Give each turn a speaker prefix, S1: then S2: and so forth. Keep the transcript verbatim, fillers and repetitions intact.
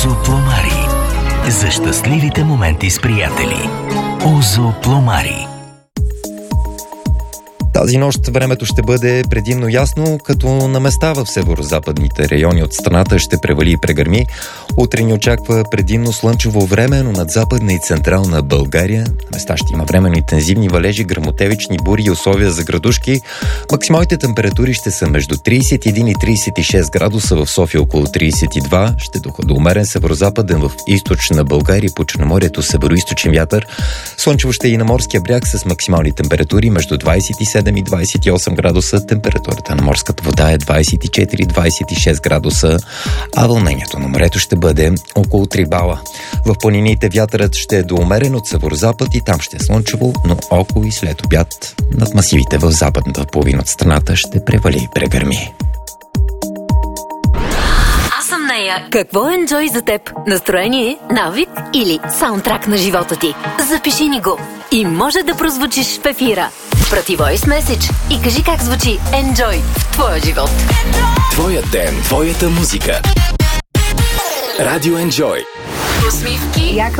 S1: Озо Пломари. За щастливите моменти с приятели. Озо Пломари.
S2: Тази нощ времето ще бъде предимно ясно, като на места в северо-западните райони от страната ще превали и прегърми. Утре ни очаква предимно слънчево време, но над западна и централна България на места ще има временно интензивни валежи, гръмотевични бури и условия за градушки. Максималните температури ще са между трийсет и един и трийсет и шест градуса, в София около трийсет и два, ще духа до умерен северо-западен в източна България по Черноморието северо-източен вятър. Слънчево ще е и на морския бряг с максимални температури между двийсет и седем и двийсет и осем градуса. Температурата на морската вода е двийсет и четири до двийсет и шест градуса, а вълнението на морето ще бъде около три бала. В планините вятърът ще е до умерен от северозапад и там ще е слънчево, но около и след обяд над масивите в западната половина от страната ще превали и прегърми.
S3: Какво е Enjoy за теб? Настроение, навик или саундтрак на живота ти? Запиши ни го и може да прозвучиш в ефира. Прати voice message и кажи как звучи Enjoy в твоя живот.
S1: Твоя ден, твоята музика. Радио Enjoy.
S3: Усмивки,
S4: яка